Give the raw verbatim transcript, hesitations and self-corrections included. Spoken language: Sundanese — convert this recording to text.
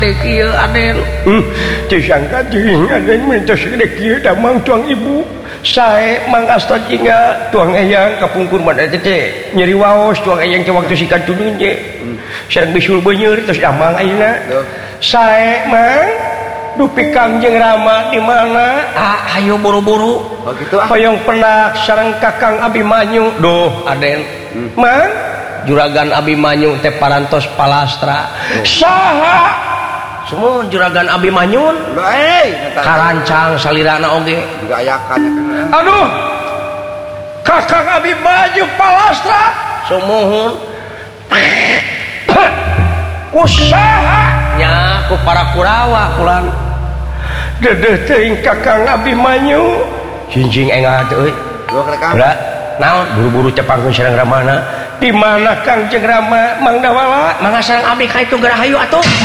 Kieu Aden. Hmm, disangka jeung Aden mentos gede kieu da mang tuang ibu. Sae mang asta jinga tuang eyang kapungkur mah teh nyeri waos tuang eyang teh waktu sikat tudun je. Sareng bisul beuneur terus amang ayeuna. Sae mang dupi Kangjeng Rama di mana? Ah, ayo buru-buru. Oh gitu ah. Hoyong penak sareng Kakang Abimanyu. Duh, Aden. Hmm. Mang Juragan Abimanyu teh parantos palastra. Oh. Saha? Semua Juragan Abimanyun karancang salirana oge gayakan. Aduh, Kakang Abimanyu palastra sumuhun usaha nya ku para Kurawa kulan dedeh teuing Kakang Abimanyu jinjing engat euy udah naon buru-buru cepangkeun sareng Ramana di mana Kangjeng Rama Mang Dawala mangga sareng abdi ka itu gerahayu atuh.